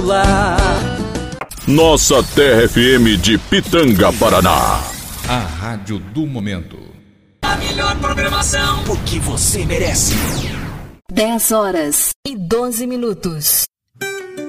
Nossa Terra FM de Pitanga, Paraná. A rádio do momento. A melhor programação, porque você merece. 10 horas e 12 minutos.